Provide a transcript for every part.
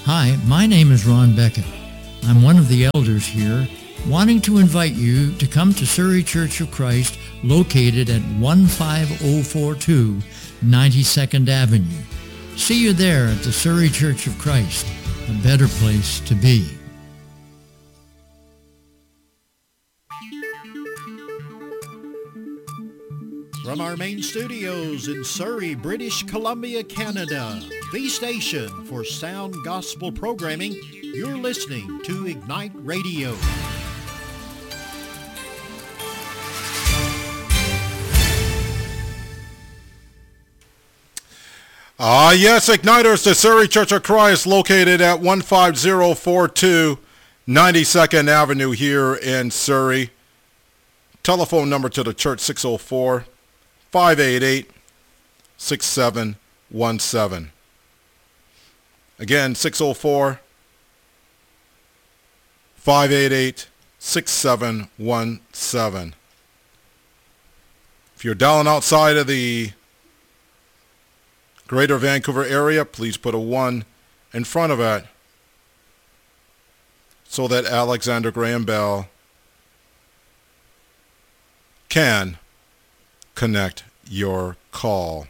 Hi, my name is Ron Beckett. I'm one of the elders here, wanting to invite you to come to Surrey Church of Christ, located at 15042 92nd Avenue. See you there at the Surrey Church of Christ, a better place to be. From our main studios in Surrey, British Columbia, Canada, the station for sound gospel programming, you're listening to Ignite Radio. Yes, Igniters, the Surrey Church of Christ, located at 15042 92nd Avenue here in Surrey. Telephone number to the church, 604-588-6717. Again, 604-588-6717. If you're dialing outside of the Greater Vancouver area, please put a 1 in front of it so that Alexander Graham Bell can connect your call.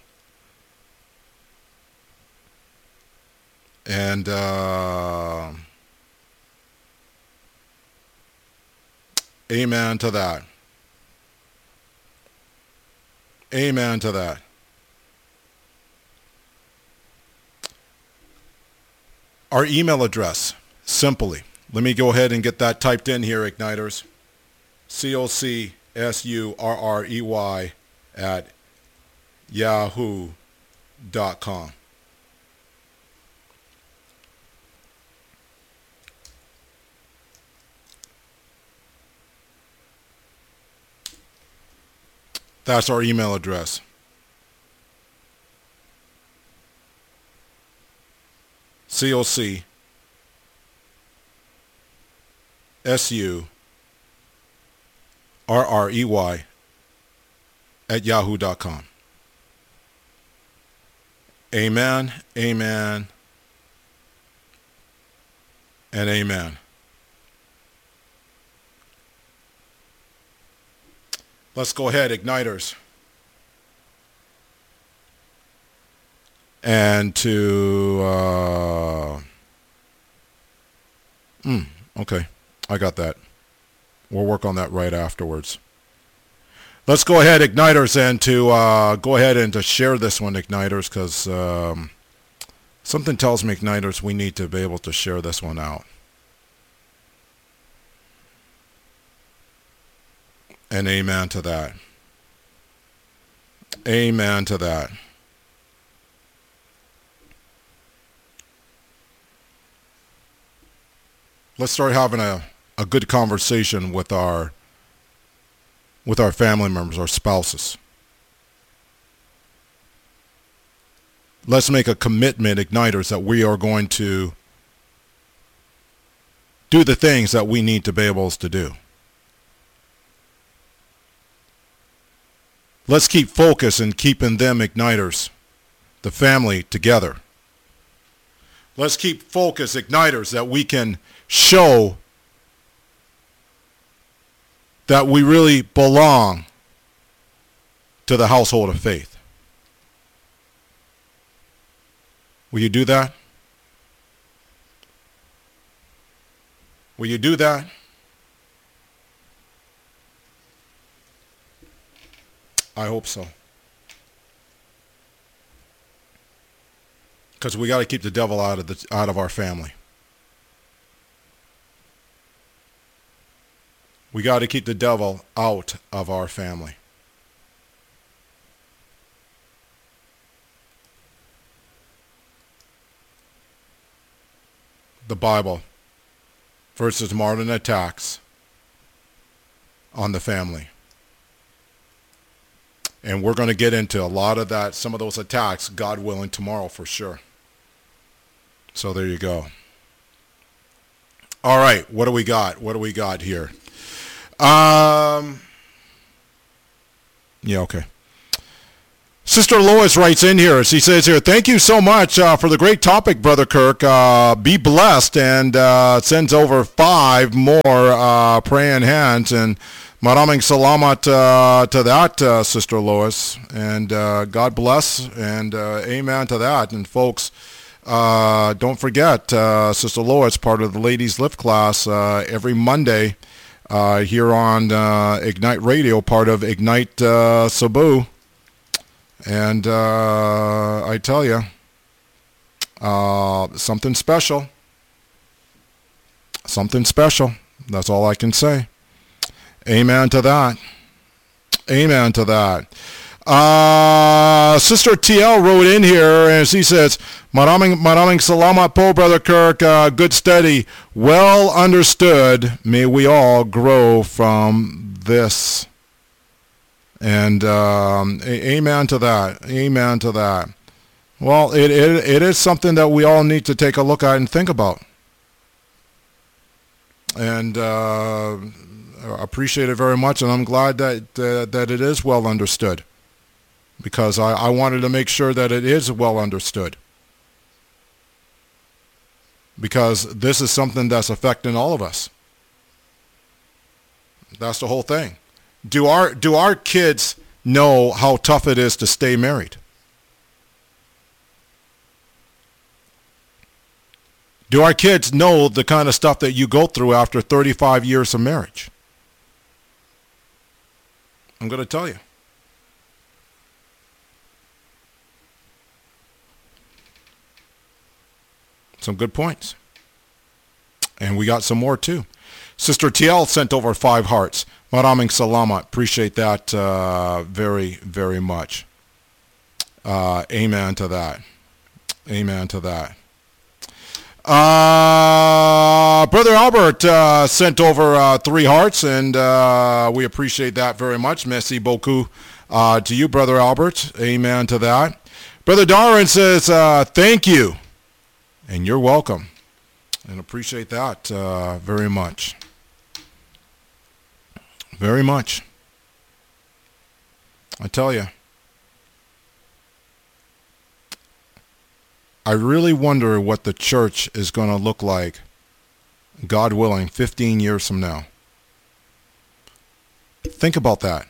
And amen to that. Amen to that. Our email address, simply, let me go ahead and get that typed in here, Igniters. COCSURREY at yahoo.com. That's our email address. COCSURREY at yahoo.com. Amen, amen, and amen. Let's go ahead, Igniters. And to, okay, I got that. We'll work on that right afterwards. Let's go ahead, Igniters, and to go ahead and to share this one, Igniters, because something tells me, Igniters, we need to be able to share this one out. And amen to that. Amen to that. Let's start having a good conversation with our family members, our spouses. Let's make a commitment, Igniters, that we are going to do the things that we need to be able to do. Let's keep focus in keeping them, Igniters, the family, together. Let's keep focus, Igniters, that we can show that we really belong to the household of faith. Will you do that? Will you do that? I hope so. Because we got to keep the devil out of our family. We got to keep the devil out of our family. The Bible versus modern attacks on the family. And we're going to get into a lot of that, some of those attacks, God willing, tomorrow for sure. So there you go. All right, what do we got? What do we got here? Yeah, okay. Sister Lois writes in here. She says here, thank you so much for the great topic, Brother Kirk. Be blessed, and sends over 5 more praying hands. And maraming salamat to that, Sister Lois. And God bless, and amen to that. And folks, don't forget, Sister Lois, part of the Ladies Lift class every Monday here on Ignite Radio, part of Ignite Cebu. And I tell you, something special. Something special. That's all I can say. Amen to that. Amen to that. Sister TL wrote in here, and she says, Maraming salamat po, Brother Kirk. Good study. Well understood. May we all grow from this. And amen to that. Amen to that. Well, it is something that we all need to take a look at and think about. And appreciate it very much, and I'm glad that it is well understood, because I wanted to make sure that it is well understood, because this is something that's affecting all of us. That's the whole thing. Do our kids know how tough it is to stay married? Do our kids know the kind of stuff that you go through after 35 years of marriage? I'm going to tell you. Some good points. And we got some more too. Sister TL sent over 5 hearts. Maraming salamat. Appreciate that very, very much. Amen to that. Amen to that. Brother Albert sent over 3 hearts, and we appreciate that very much. Merci beaucoup to you, Brother Albert. Amen to that. Brother Darwin says, thank you. And you're welcome. And appreciate that very much. Very much. I tell you. I really wonder what the church is going to look like, God willing, 15 years from now. Think about that.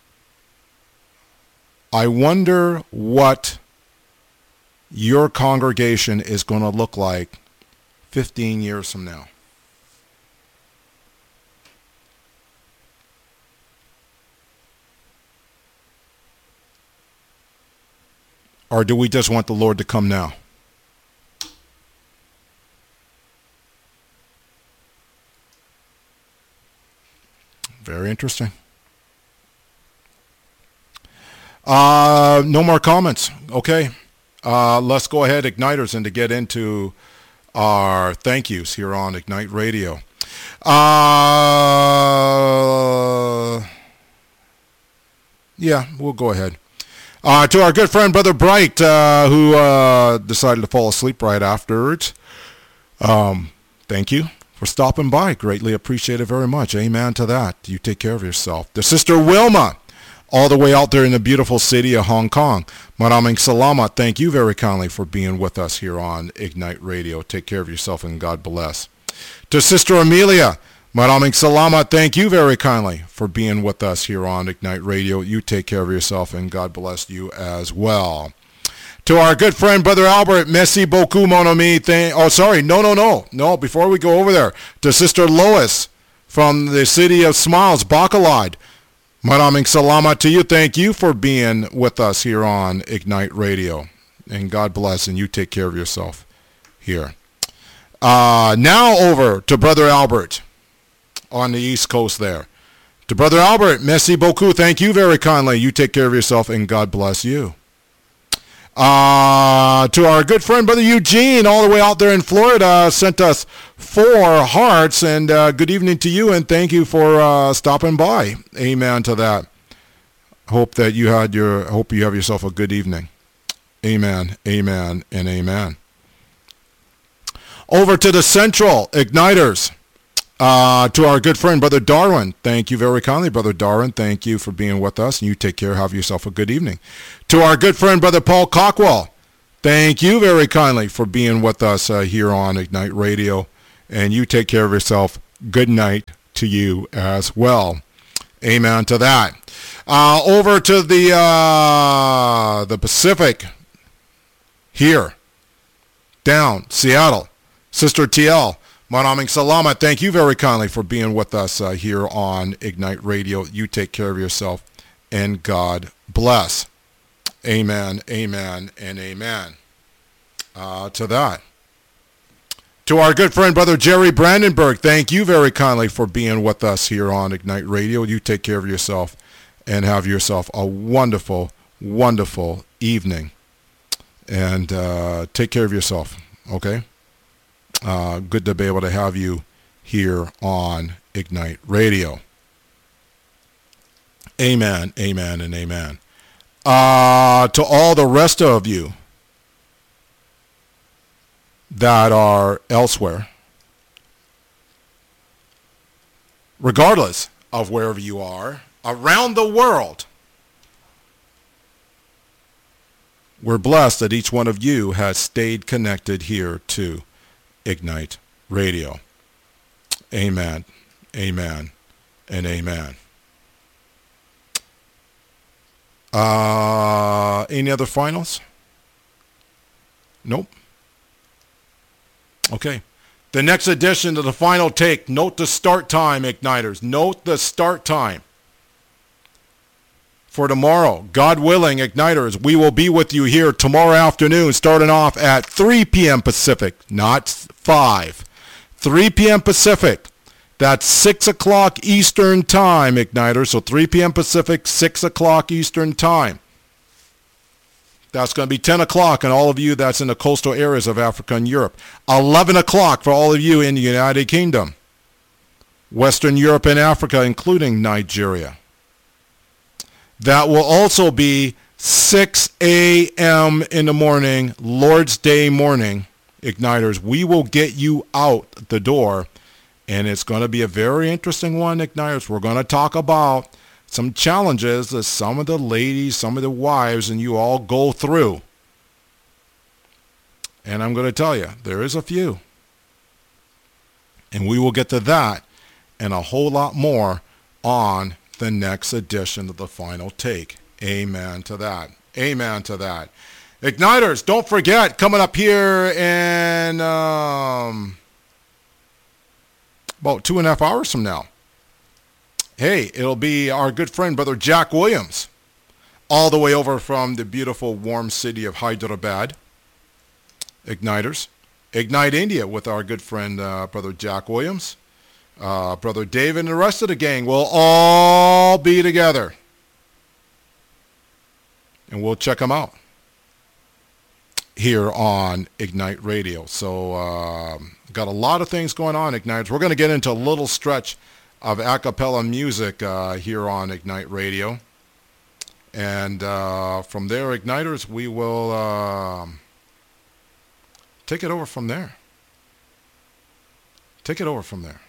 I wonder what your congregation is going to look like 15 years from now. Or do we just want the Lord to come now? Very interesting. No more comments. Okay. Let's go ahead, Igniters, and to get into our thank yous here on Ignite Radio. Yeah, we'll go ahead. To our good friend, Brother Bright, who decided to fall asleep right afterwards. Thank you for stopping by. Greatly appreciate it very much. Amen to that. You take care of yourself. The Sister Wilma, all the way out there in the beautiful city of Hong Kong. Maraming salamat. Thank you very kindly for being with us here on Ignite Radio. Take care of yourself, and God bless. To Sister Amelia, maraming salamat. Thank you very kindly for being with us here on Ignite Radio. You take care of yourself, and God bless you as well. To our good friend, Brother Albert, merci beaucoup, mon ami. No. Before we go over there, to Sister Lois from the city of Smiles, Bacolod. Maraming salamat to you. Thank you for being with us here on Ignite Radio. And God bless, and you take care of yourself here. Now over to Brother Albert on the East Coast there. To Brother Albert, merci beaucoup. Thank you very kindly. You take care of yourself, and God bless you. To our good friend, Brother Eugene, all the way out there in Florida, sent us 4 hearts, and good evening to you, and thank you for stopping by. Amen to that. Hope you have yourself a good evening. Amen, amen, and amen. Over to the Central Igniters. To our good friend, Brother Darwin, thank you very kindly, Brother Darwin. Thank you for being with us, and you take care. Have yourself a good evening. To our good friend, Brother Paul Cockwell, thank you very kindly for being with us here on Ignite Radio, and you take care of yourself. Good night to you as well. Amen to that. Over to the Pacific here, down, Seattle, Sister TL. Maraming salamat. Thank you very kindly for being with us here on Ignite Radio. You take care of yourself, and God bless. Amen, amen, and amen. To that. To our good friend, Brother Jerry Brandenburg, thank you very kindly for being with us here on Ignite Radio. You take care of yourself, and have yourself a wonderful, wonderful evening. And take care of yourself, okay? Good to be able to have you here on Ignite Radio. Amen, amen, and amen. To all the rest of you that are elsewhere, regardless of wherever you are, around the world, we're blessed that each one of you has stayed connected here to Ignite Radio. Amen, amen, and amen. Any other finals? Nope. Okay. The next edition of the Final Take. Note the start time, Igniters. Note the start time. For tomorrow, God willing, Igniters, we will be with you here tomorrow afternoon, starting off at 3 p.m. Pacific, not 5. 3 p.m. Pacific. That's 6 o'clock Eastern Time, Igniters. So 3 p.m. Pacific, 6 o'clock Eastern Time. That's going to be 10 o'clock and all of you that's in the coastal areas of Africa and Europe. 11 o'clock for all of you in the United Kingdom, Western Europe and Africa, including Nigeria. That will also be 6 a.m. in the morning, Lord's Day morning, Igniters. We will get you out the door, and it's going to be a very interesting one, Igniters. We're going to talk about some challenges that some of the ladies, some of the wives, and you all go through. And I'm going to tell you, there is a few. And we will get to that and a whole lot more on the next edition of the Final Take. Amen to that. Amen to that. Igniters, don't forget, coming up here in about 2.5 hours from now, hey, it'll be our good friend, Brother Jack Williams, all the way over from the beautiful, warm city of Hyderabad. Igniters. Ignite India with our good friend, Brother Jack Williams. Brother David and the rest of the gang will all be together. And we'll check them out here on Ignite Radio. So got a lot of things going on, Igniters. We're going to get into a little stretch of a cappella music here on Ignite Radio. And from there, Igniters, we will take it over from there. Take it over from there.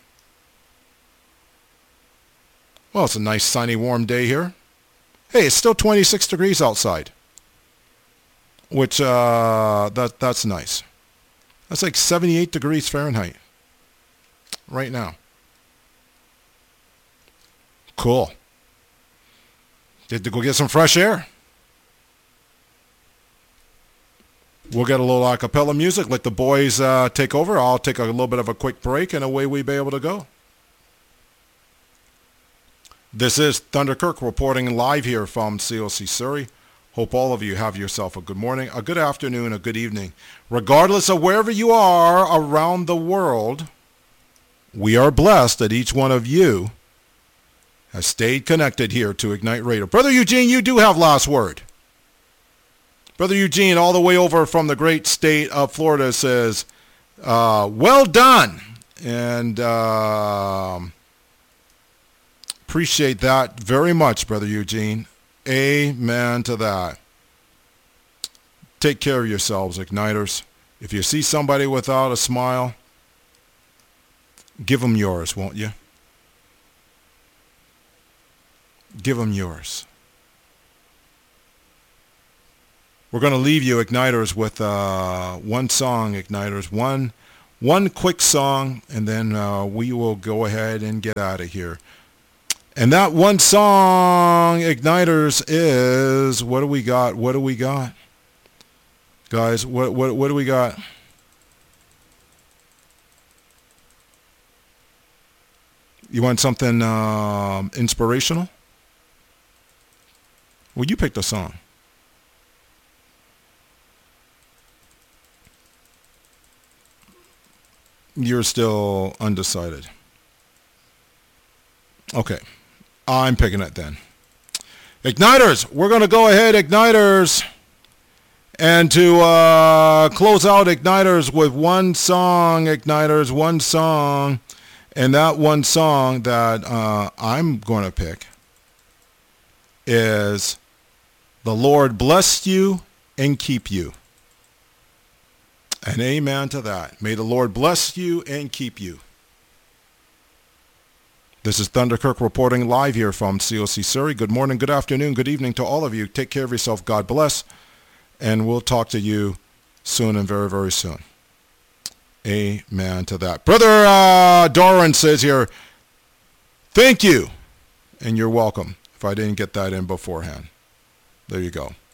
Well, it's a nice, sunny, warm day here. Hey, it's still 26 degrees outside, which that's nice. That's like 78 degrees Fahrenheit right now. Cool. Did to go get some fresh air. We'll get a little a cappella music. Let the boys take over. I'll take a little bit of a quick break, and away we be able to go. This is Thunder Kirk reporting live here from COC Surrey. Hope all of you have yourself a good morning, a good afternoon, a good evening. Regardless of wherever you are around the world, we are blessed that each one of you has stayed connected here to Ignite Radio. Brother Eugene, you do have last word. Brother Eugene, all the way over from the great state of Florida, says, well done. And appreciate that very much, Brother Eugene. Amen to that. Take care of yourselves, Igniters. If you see somebody without a smile, Give them yours, won't you? Give them yours. We're going to leave you, Igniters, with one song, Igniters. One quick song, and then we will go ahead and get out of here. And that one song, Igniters, is... What do we got? What do we got? Guys, what do we got? You want something inspirational? Well, you picked a song. You're still undecided. Okay. I'm picking it then. Igniters, we're going to go ahead, Igniters, and to close out Igniters with one song, Igniters, one song. And that one song that I'm going to pick is The Lord Bless You and Keep You. And amen to that. May the Lord bless you and keep you. This is Thunder Kirk reporting live here from COC Surrey. Good morning, good afternoon, good evening to all of you. Take care of yourself. God bless. And we'll talk to you soon and very, very soon. Amen to that. Brother Doran says here, thank you. And you're welcome if I didn't get that in beforehand. There you go.